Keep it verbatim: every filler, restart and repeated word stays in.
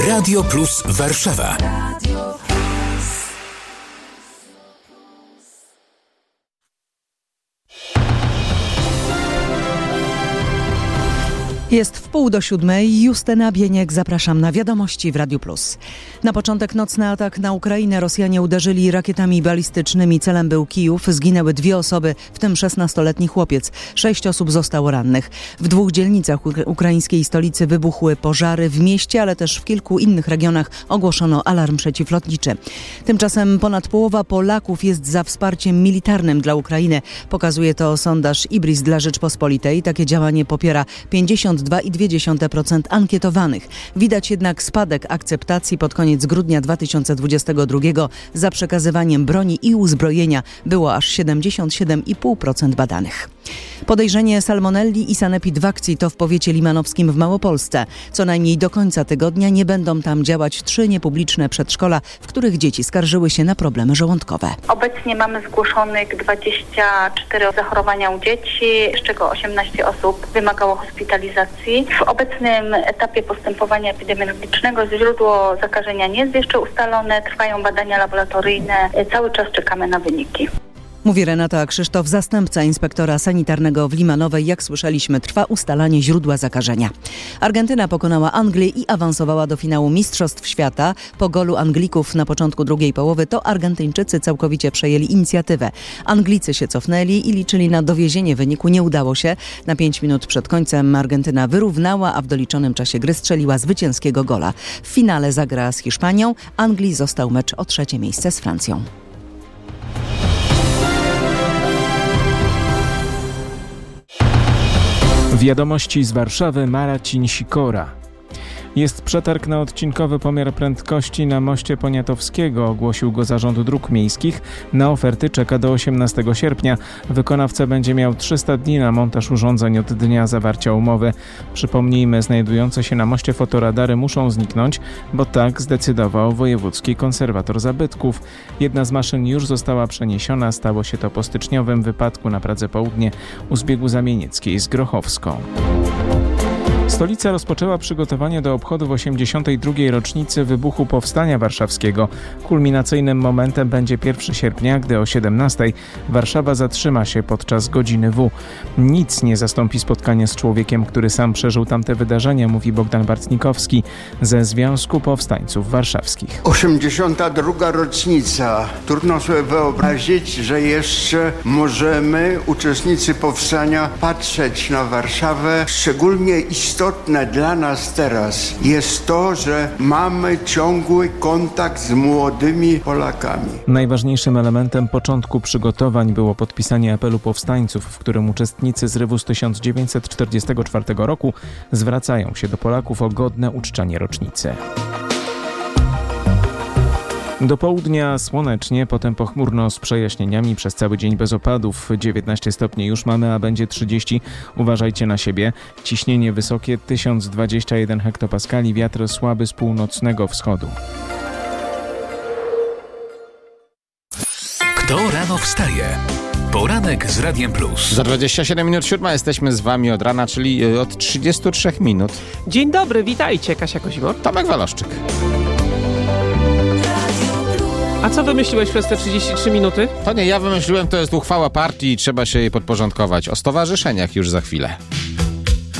Radio Plus Warszawa. Jest w pół do siódmej. Justyna Bieniek, zapraszam na wiadomości w Radiu Plus. Na początek nocny atak na Ukrainę. Rosjanie uderzyli rakietami balistycznymi. Celem był Kijów. Zginęły dwie osoby, w tym szesnastoletni chłopiec. Sześć osób zostało rannych. W dwóch dzielnicach ukraińskiej stolicy wybuchły pożary w mieście, ale też w kilku innych regionach ogłoszono alarm przeciwlotniczy. Tymczasem ponad połowa Polaków jest za wsparciem militarnym dla Ukrainy. Pokazuje to sondaż Ibris dla Rzeczpospolitej. Takie działanie popiera pięćdziesiąt dwa i dwie dziesiąte procent ankietowanych. Widać jednak spadek akceptacji. Pod koniec grudnia dwa tysiące dwudziestego drugiego za przekazywaniem broni i uzbrojenia było aż siedemdziesiąt siedem i pół procent badanych. Podejrzenie salmonelli i sanepid w akcji to w powiecie limanowskim w Małopolsce. Co najmniej do końca tygodnia nie będą tam działać trzy niepubliczne przedszkola, w których dzieci skarżyły się na problemy żołądkowe. Obecnie mamy zgłoszonych dwadzieścia cztery zachorowania u dzieci, z czego osiemnaście osób wymagało hospitalizacji. W obecnym etapie postępowania epidemiologicznego źródło zakażenia nie jest jeszcze ustalone, trwają badania laboratoryjne, cały czas czekamy na wyniki. Mówi Renata Krzysztof, zastępca inspektora sanitarnego w Limanowej. Jak słyszeliśmy, trwa ustalanie źródła zakażenia. Argentyna pokonała Anglię i awansowała do finału Mistrzostw Świata. Po golu Anglików na początku drugiej połowy to Argentyńczycy całkowicie przejęli inicjatywę. Anglicy się cofnęli i liczyli na dowiezienie wyniku. Nie udało się. Na pięć minut przed końcem Argentyna wyrównała, a w doliczonym czasie gry strzeliła zwycięskiego gola. W finale zagra z Hiszpanią. Anglii został mecz o trzecie miejsce z Francją. Wiadomości z Warszawy, Marcin Sikora. Jest przetarg na odcinkowy pomiar prędkości na moście Poniatowskiego. Ogłosił go Zarząd Dróg Miejskich. Na oferty czeka do osiemnastego sierpnia. Wykonawca będzie miał trzysta dni na montaż urządzeń od dnia zawarcia umowy. Przypomnijmy, znajdujące się na moście fotoradary muszą zniknąć, bo tak zdecydował wojewódzki konserwator zabytków. Jedna z maszyn już została przeniesiona. Stało się to po styczniowym wypadku na Pradze Południe u zbiegu Zamienieckiej z Grochowską. Stolica rozpoczęła przygotowania do obchodów osiemdziesiątej drugiej rocznicy wybuchu Powstania Warszawskiego. Kulminacyjnym momentem będzie pierwszego sierpnia, gdy o siedemnastej Warszawa zatrzyma się podczas godziny W. Nic nie zastąpi spotkania z człowiekiem, który sam przeżył tamte wydarzenia, mówi Bogdan Bartnikowski ze Związku Powstańców Warszawskich. osiemdziesiąta druga rocznica. Trudno sobie wyobrazić, że jeszcze możemy, uczestnicy powstania, patrzeć na Warszawę. Szczególnie istotne Istotne dla nas teraz jest to, że mamy ciągły kontakt z młodymi Polakami. Najważniejszym elementem początku przygotowań było podpisanie apelu powstańców, w którym uczestnicy zrywu z tysiąc dziewięćset czterdziestego czwartego roku zwracają się do Polaków o godne uczczenie rocznicy. Do południa słonecznie, potem pochmurno z przejaśnieniami, przez cały dzień bez opadów. dziewiętnaście stopni już mamy, a będzie trzydzieści. Uważajcie na siebie. Ciśnienie wysokie tysiąc dwadzieścia jeden hektopaskali, wiatr słaby z północnego wschodu. Kto rano wstaje? Poranek z Radiem Plus. Za dwadzieścia siedem minut siódma jesteśmy z wami od rana, czyli od trzydziestu trzech minut. Dzień dobry, witajcie. Kasia Kozibor. Tomek Waloszczyk. A co wymyśliłeś przez te trzydzieści trzy minuty? To nie ja wymyśliłem, to jest uchwała partii i trzeba się jej podporządkować. O stowarzyszeniach już za chwilę.